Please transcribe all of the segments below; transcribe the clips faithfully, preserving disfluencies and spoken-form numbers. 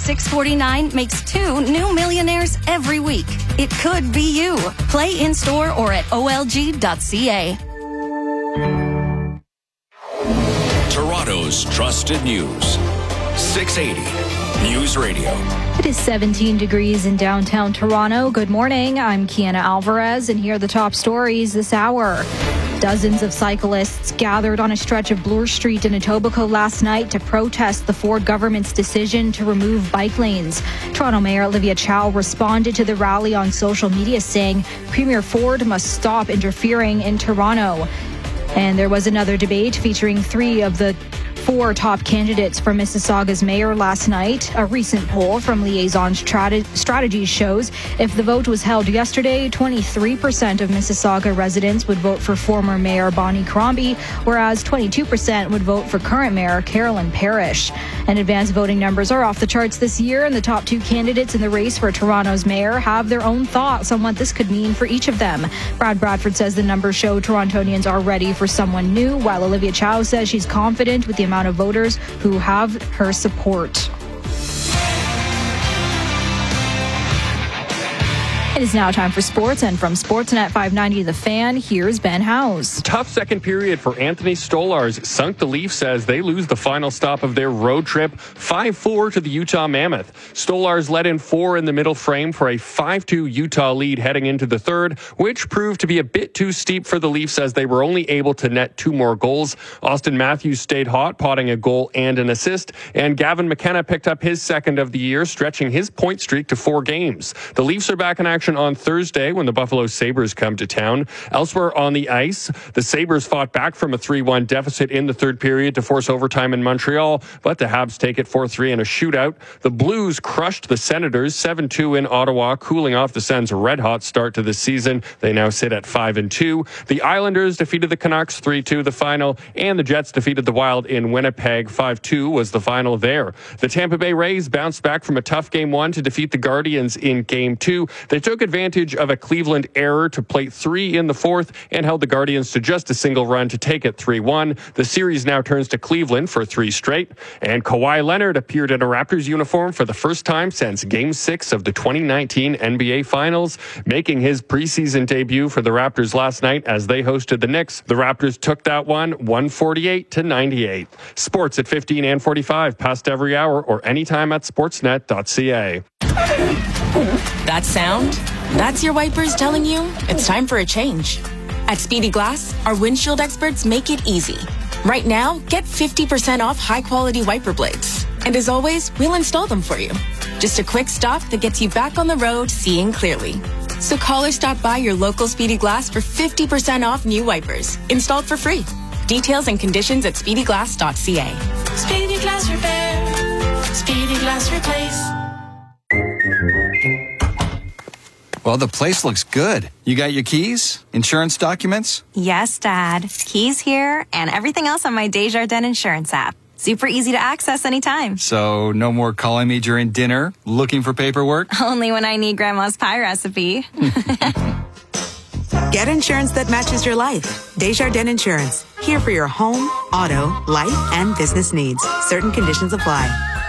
six forty-nine makes two new millionaires every week. It could be you. Play in-store or at O L G dot C A. Toronto's trusted news. six eighty News Radio. It is seventeen degrees in downtown Toronto. Good morning. I'm Kiana Alvarez, and here are the top stories this hour. Dozens of cyclists gathered on a stretch of Bloor Street in Etobicoke last night to protest the Ford government's decision to remove bike lanes. Toronto Mayor Olivia Chow responded to the rally on social media, saying Premier Ford must stop interfering in Toronto. And there was another debate featuring three of the four top candidates for Mississauga's mayor last night. A recent poll from Liaison Strategies shows if the vote was held yesterday, twenty-three percent of Mississauga residents would vote for former Mayor Bonnie Crombie, whereas twenty-two percent would vote for current Mayor Carolyn Parrish. And advanced voting numbers are off the charts this year, and the top two candidates in the race for Toronto's mayor have their own thoughts on what this could mean for each of them. Brad Bradford says the numbers show Torontonians are ready for someone new, while Olivia Chow says she's confident with the amount of voters who have her support. It is now time for sports, and from Sportsnet five ninety The Fan, here's Ben House. Tough second period for Anthony Stolarz sunk the Leafs as they lose the final stop of their road trip, five four to the Utah Mammoth. Stolarz led in four in the middle frame for a five two Utah lead heading into the third, which proved to be a bit too steep for the Leafs as they were only able to net two more goals. Auston Matthews stayed hot, potting a goal and an assist, and Gavin McKenna picked up his second of the year, stretching his point streak to four games. The Leafs are back in action on Thursday when the Buffalo Sabres come to town. Elsewhere on the ice, the Sabres fought back from a three one deficit in the third period to force overtime in Montreal, but the Habs take it four three in a shootout. The Blues crushed the Senators seven two in Ottawa, cooling off the Sens' red-hot start to the season. They now sit at five and two. The Islanders defeated the Canucks three two the final, and the Jets defeated the Wild in Winnipeg. five two was the final there. The Tampa Bay Rays bounced back from a tough game one to defeat the Guardians in game two. They took advantage of a Cleveland error to plate three in the fourth and held the Guardians to just a single run to take it three one. The series now turns to Cleveland for three straight. And Kawhi Leonard appeared in a Raptors uniform for the first time since Game six of the twenty nineteen N B A Finals, making his preseason debut for the Raptors last night as they hosted the Knicks. The Raptors took that one one forty-eight to ninety-eight. Sports at fifteen and forty-five, past every hour or anytime at sportsnet dot c a. That sound? That's your wipers telling you it's time for a change. At Speedy Glass, our windshield experts make it easy. Right now, get fifty percent off high-quality wiper blades. And as always, we'll install them for you. Just a quick stop that gets you back on the road seeing clearly. So call or stop by your local Speedy Glass for fifty percent off new wipers, installed for free. Details and conditions at speedy glass dot c a. Speedy Glass Repair. Speedy Glass Replace. Well, the place looks good. You got your keys? Insurance documents? Yes, Dad. Keys here and everything else on my Desjardins Insurance app. Super easy to access anytime. So no more calling me during dinner, looking for paperwork? Only when I need Grandma's pie recipe. Get insurance that matches your life. Desjardins Insurance. Here for your home, auto, life, and business needs. Certain conditions apply.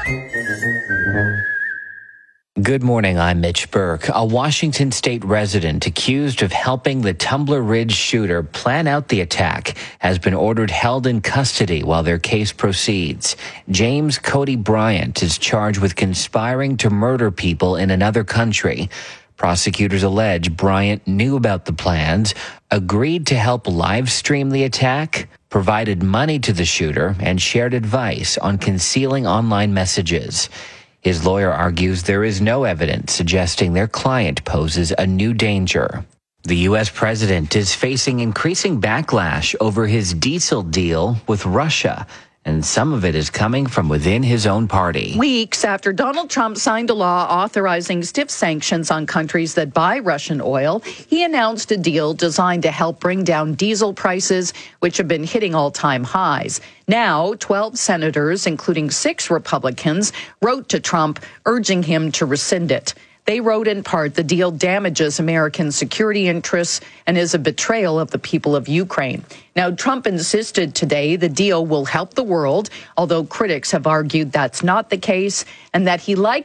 Good morning, I'm Mitch Burke. A Washington state resident accused of helping the Tumbler Ridge shooter plan out the attack has been ordered held in custody while their case proceeds. James Cody Bryant is charged with conspiring to murder people in another country. Prosecutors allege Bryant knew about the plans, agreed to help live stream the attack, provided money to the shooter, and shared advice on concealing online messages. His lawyer argues there is no evidence suggesting their client poses a new danger. The U S president is facing increasing backlash over his diesel deal with Russia, and some of it is coming from within his own party. Weeks after Donald Trump signed a law authorizing stiff sanctions on countries that buy Russian oil, he announced a deal designed to help bring down diesel prices, which have been hitting all-time highs. Now, twelve senators, including six Republicans, wrote to Trump urging him to rescind it. They wrote in part, the deal damages American security interests and is a betrayal of the people of Ukraine. Now, Trump insisted today the deal will help the world, although critics have argued that's not the case and that he likely